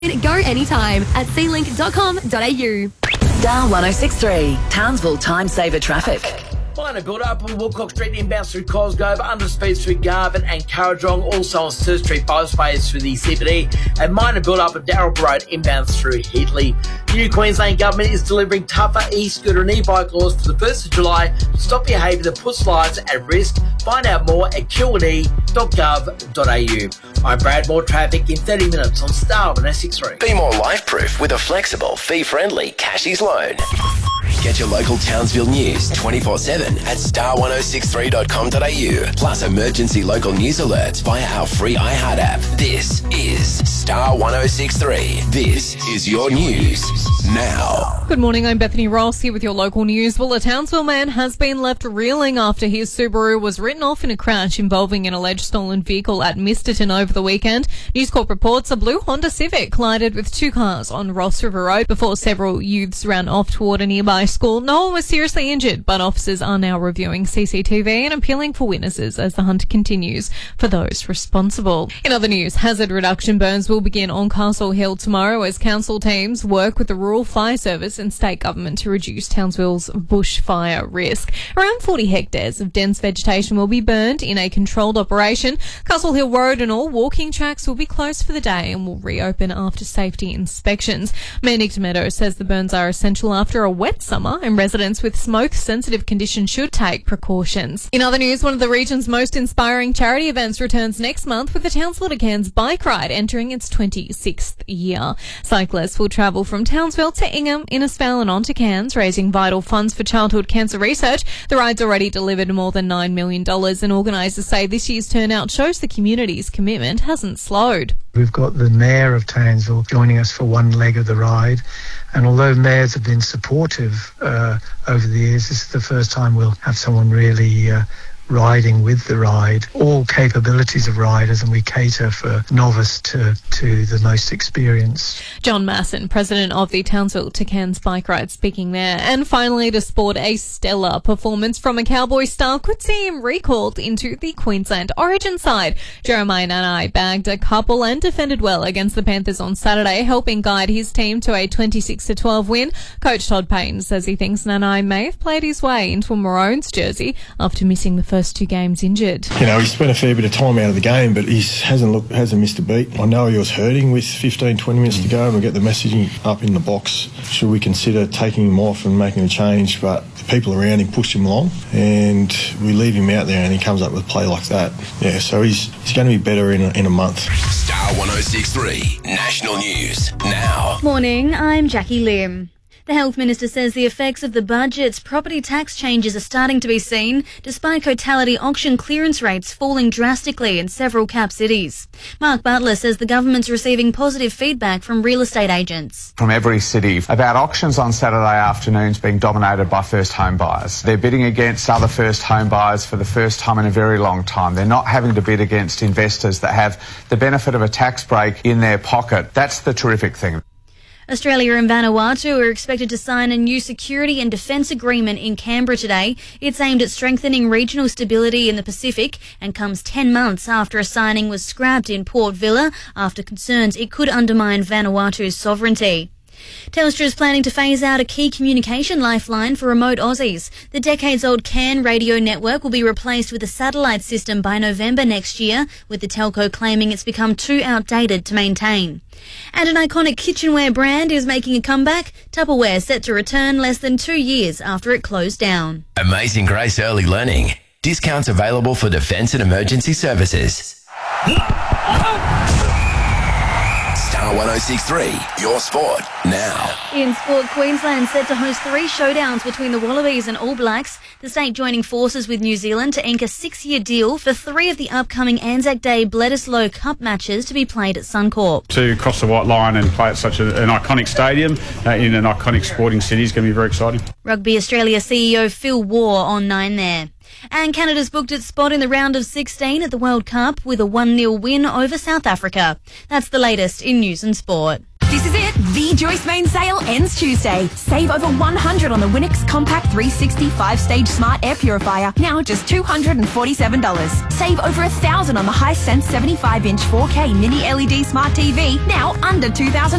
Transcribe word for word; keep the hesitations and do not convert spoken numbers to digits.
Go anytime at c link dot com dot a u. Star one oh six three, Townsville Time Saver Traffic. Minor build-up on Woodcock Street inbound through Cosgrove, under speed through Garvin and Currajong, also on Sturt Street both ways through the C B D, and minor build-up at Darrell Road inbound through Heatley. The new Queensland Government is delivering tougher e-scooter and e-bike laws for the first of July to stop behaviour that puts lives at risk. Find out more at q and e dot gov dot a u. I'm Brad, more traffic in thirty minutes on Star one oh six three. Be more life-proof with a flexible, fee-friendly Cashies loan. Get your local Townsville news twenty-four seven at star one oh six three dot com dot a u. Plus emergency local news alerts via our free iHeart app. This is Star one oh six three. This is your news now. Good morning, I'm Bethany Ross here with your local news. Well, a Townsville man has been left reeling after his Subaru was written off in a crash involving an alleged stolen vehicle at Misterton over the weekend. News Corp reports a blue Honda Civic collided with two cars on Ross River Road before several youths ran off toward a nearby school. No one was seriously injured, but officers are now reviewing C C T V and appealing for witnesses as the hunt continues for those responsible. In other news, hazard reduction burns will begin on Castle Hill tomorrow as council teams work with the Rural Fire Service and state government to reduce Townsville's bushfire risk. Around forty hectares of dense vegetation will be burned in a controlled operation. Castle Hill Road and all walking tracks will be closed for the day and will reopen after safety inspections. Mayor Nick Meadows says the burns are essential after a wet summer and residents with smoke-sensitive conditions should take precautions. In other news, one of the region's most inspiring charity events returns next month with the Townsville to Cairns bike ride entering its twenty-sixth year. Cyclists will travel from Townsville to Ingham, Innisfail and on to Cairns, raising vital funds for childhood cancer research. The ride's already delivered more than nine million dollars and organisers say this year's turnout shows the community's commitment hasn't slowed. We've got the Mayor of Townsville joining us for one leg of the ride, and although mayors have been supportive uh, over the years, this is the first time we'll have someone really uh, riding with the ride, all capabilities of riders, and we cater for novice to, to the most experienced. John Masson, president of the Townsville to Cairns bike ride, speaking there. And finally, to sport, a stellar performance from a Cowboy star could see him recalled into the Queensland Origin side. Jeremiah Nanai bagged a couple and defended well against the Panthers on Saturday, helping guide his team to a twenty-six to twelve win. Coach Todd Payton says he thinks Nanai may have played his way into a Maroons jersey after missing the first two games injured. You know, he spent a fair bit of time out of the game, but he hasn't looked, hasn't missed a beat. I know he was hurting with fifteen, twenty minutes to go, and we'll get the messaging up in the box. Should we consider taking him off and making a change? But the people around him pushed him along, and we leave him out there, and he comes up with a play like that. Yeah, so he's he's going to be better in a, in a month. Star one oh six three, National News now. Morning, I'm Jackie Lim. The Health Minister says the effects of the budget's property tax changes are starting to be seen, despite totality auction clearance rates falling drastically in several cap cities. Mark Butler says the government's receiving positive feedback from real estate agents. From every city about auctions on Saturday afternoons being dominated by first home buyers. They're bidding against other first home buyers for the first time in a very long time. They're not having to bid against investors that have the benefit of a tax break in their pocket. That's the terrific thing. Australia and Vanuatu are expected to sign a new security and defence agreement in Canberra today. It's aimed at strengthening regional stability in the Pacific and comes ten months after a signing was scrapped in Port Vila after concerns it could undermine Vanuatu's sovereignty. Telstra is planning to phase out a key communication lifeline for remote Aussies. The decades-old C A N radio network will be replaced with a satellite system by November next year, with the telco claiming it's become too outdated to maintain. And an iconic kitchenware brand is making a comeback. Tupperware set to return less than two years after it closed down. Amazing Grace Early Learning. Discounts available for defence and emergency services. Star one oh six three, your sport now. In sport, Queensland set to host three showdowns between the Wallabies and All Blacks, the state joining forces with New Zealand to ink a six-year deal for three of the upcoming Anzac Day Bledisloe Cup matches to be played at Suncorp. To cross the white line and play at such a, an iconic stadium uh, in an iconic sporting city is going to be very exciting. Rugby Australia C E O Phil Waugh on nine there. And Canada's booked its spot in the round of sixteen at the World Cup with a one nil win over South Africa. That's the latest in news and sport. This is it. The Joyce Main sale ends Tuesday. Save over one hundred dollars on the Winix Compact three sixty five-stage Smart Air Purifier, now just two hundred forty-seven dollars. Save over one thousand dollars on the Hisense seventy-five inch four K Mini L E D Smart T V, now under two thousand dollars.